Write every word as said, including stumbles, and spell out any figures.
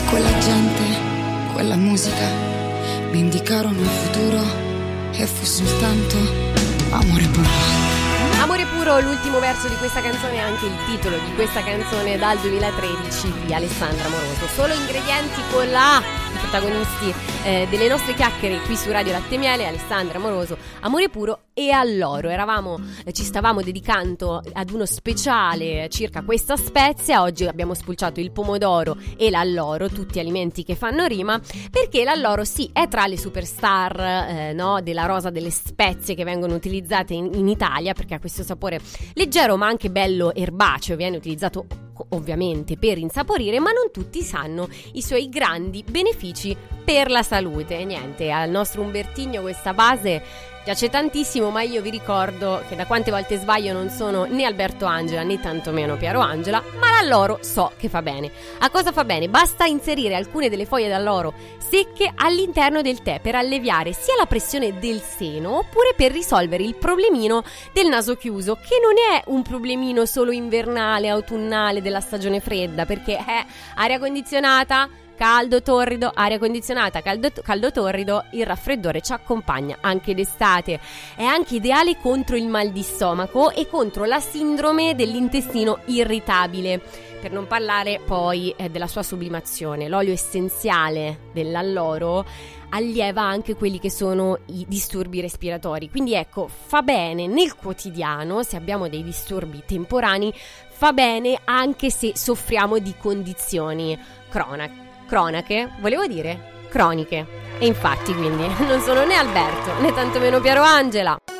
quella gente, quella musica mi indicarono il futuro e fu soltanto amore puro. Amore puro, l'ultimo verso di questa canzone e anche il titolo di questa canzone dal duemilatredici di Alessandra Amoroso. Solo ingredienti con la A, i protagonisti eh, delle nostre chiacchiere qui su Radio Latte e Miele, Alessandra Amoroso, Amore puro e Alloro. Eravamo, eh, ci stavamo dedicando ad uno speciale circa questa spezia. Oggi abbiamo spulciato il pomodoro e l'alloro, tutti alimenti che fanno rima, perché l'alloro sì è tra le superstar eh, no, della rosa delle spezie che vengono utilizzate in, in Italia, perché ha questo sapore leggero ma anche bello erbaceo, viene utilizzato ovviamente per insaporire, ma non tutti sanno i suoi grandi benefici per la salute. E niente, al nostro Umbertigno questa base piace tantissimo, ma io vi ricordo che da quante volte sbaglio non sono né Alberto Angela né tantomeno Piero Angela, ma l'alloro so che fa bene. A cosa fa bene? Basta inserire alcune delle foglie d'alloro secche all'interno del tè per alleviare sia la pressione del seno oppure per risolvere il problemino del naso chiuso, che non è un problemino solo invernale, autunnale, della stagione fredda, perché è aria condizionata, caldo torrido, aria condizionata, caldo, caldo torrido, il raffreddore ci accompagna anche d'estate. È anche ideale contro il mal di stomaco e contro la sindrome dell'intestino irritabile, per non parlare poi eh, della sua sublimazione. L'olio essenziale dell'alloro allieva anche quelli che sono i disturbi respiratori, quindi ecco, fa bene nel quotidiano se abbiamo dei disturbi temporanei, fa bene anche se soffriamo di condizioni cronache. Cronache, volevo dire croniche. E infatti quindi non sono né Alberto né tantomeno Piero Angela.